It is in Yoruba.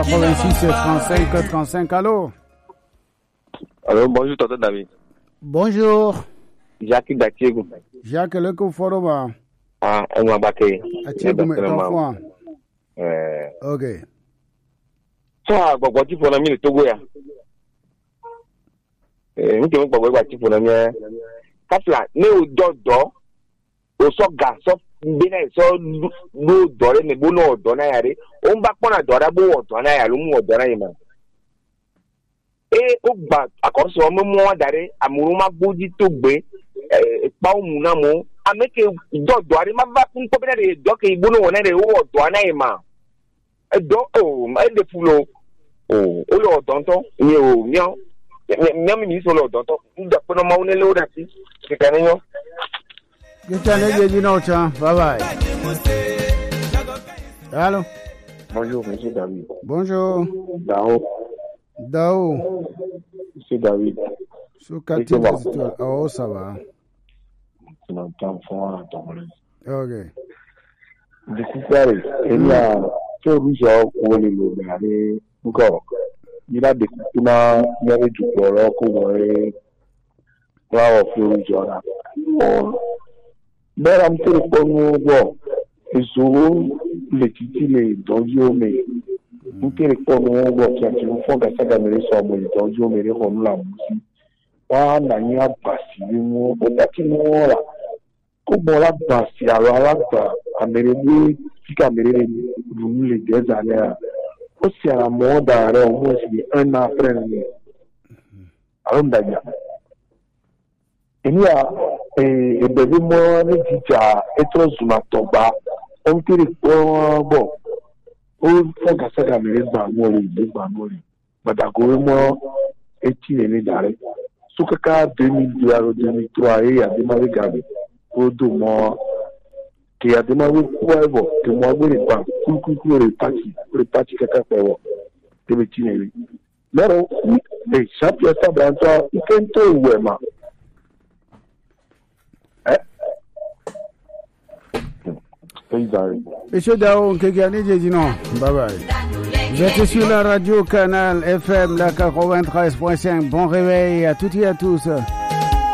86 35 35, allô? Allô, bonjour, tonton David. Bonjour. Jacques Datiego. Jacques Leco Foroba. Ah, on m'a battu. Atiego, mais ton fois. Ok. Ça, quoi, tu fais un ami de Togo, ya? Nous devons pas voir tu fais un ami. Kapla, ne au dodo, au so garçon, bene so no dore ne bono dona yare. On va prendre dora bo dona ya, lumu dona yema. O gba akọrọsọ ọmụmụ dare amụrụma gboji togbe pa ụmụna mụ ameke dọdọ ari ma ba kun kopere de doke igbo no wona de wo do anaghị ma do o ede fulo o lo tonto ni o mio mi so lo tonto nda kono ma une lo dati ke kanyo Kitane jeji no cha, bye bye. Allô? Bonjour monsieur David. Bonjour. Dao. Monsieur David. Sur 14 étoiles. Oh, ça va. C'est un temps fort à tomber. Ok. De Cicare, il y a ce rouge où il est allé encore. Il a des coupures, il y avait du chlore, il y a des rouge là. Mais I'm telling you, bon, ils sont les titulaires dans le mais. Nkere kono ngo kyati mfonga saga mereso mo itonjo mere hono la musi wa na nya basi mu otati mola ko mola basi ala ba amere ni fika mere ni rumule dezana o si ala moda re o mo si un après ni alonda ya enia bebe mo ni tija etro zuma toba on kiri ko bo o foga saga mere gba mori badagore mo etine ni dare sukaka 2003 e ademawe gabe o do mo ke ademawe kuevo ke mo agbere pa kuku re party kaka pewo te betine ni lero e sapia sta branca ikento uema Monsieur Dao, Kegani Djedino, bye bye. Vous êtes sur la radio Canal FM, la 93.5. Bon réveil à toutes et à tous.